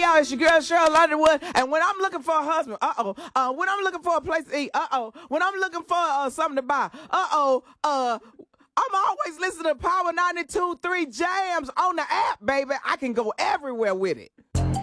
y'all, it's your girl Cheryl Underwood, and when I'm looking for a husband, when I'm looking for a place to eat, when I'm looking for something to buy, I'm always listening to Power 92.3 Jams on the app, baby. I can go everywhere with it.